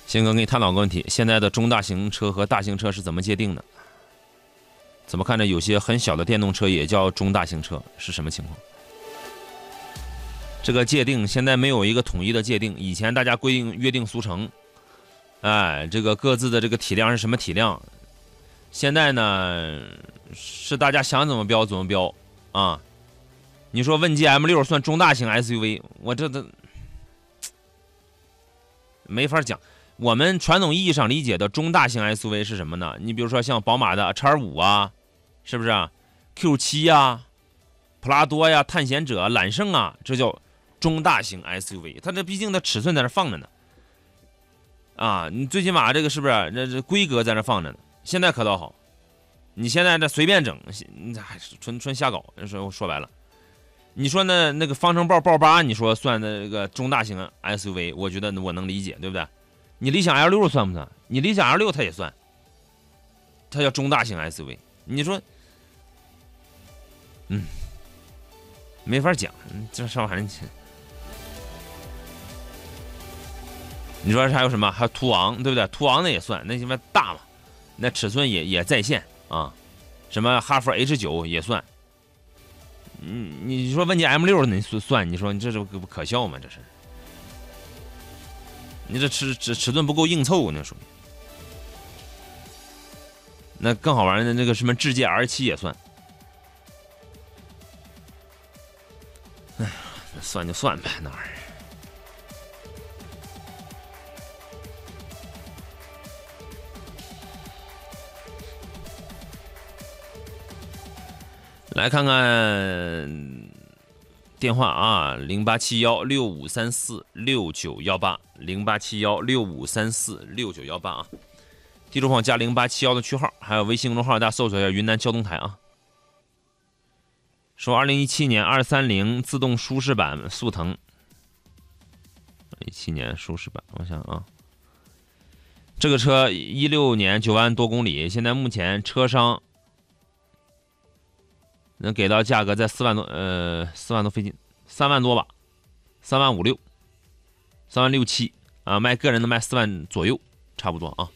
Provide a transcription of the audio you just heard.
鑫哥跟你探讨个问题：现在的中大型车和大型车是怎么界定的？怎么看着有些很小的电动车也叫中大型车，是什么情况？这个界定现在没有一个统一的界定，以前大家约定俗成，这个各自的这个体量是什么体量？现在呢是大家想怎么标怎么标啊？你说问界 M6 算中大型 SUV， 我这没法讲。我们传统意义上理解的中大型 SUV 是什么呢？你比如说像宝马的 X5 啊，是不是啊 ？Q7 啊，普拉多呀、探险者、揽胜啊，这叫中大型 SUV。它这毕竟的尺寸在那放着呢，你最起码这个是不是这规格在那放着呢？现在可倒好，你现在这随便整，你还是纯瞎搞。说白了，你说那个方程豹 8，你说算那个中大型 SUV， 我觉得我能理解，对不对？你理想 L6 算不算？你理想 L6 它也算，它叫中大型 SUV。你说，没法讲，这上玩意儿。你说还有什么？还有途昂，对不对？途昂那也算，那什么大嘛，那尺寸也在线啊。什么哈弗 H9 也算。你说问界 M6 你算，你说你这是不可笑吗？这是。你这尺寸不够硬凑，那属于。那更好玩的那个什么智界 R7 也算。哎，那算就算呗，那玩意儿。来看看电话啊，087165346918，087165346918啊。记住朋友加0871的区号，还有微信公众号，大家搜索一下云南交通台啊。说2017年230自动舒适版速腾，17年舒适版，我想啊，这个车16年9万多公里，现在目前车商能给到价格在4万多，4万多费劲，3万多吧，3万5、6，3万6、7啊，卖个人的卖4万左右，差不多啊。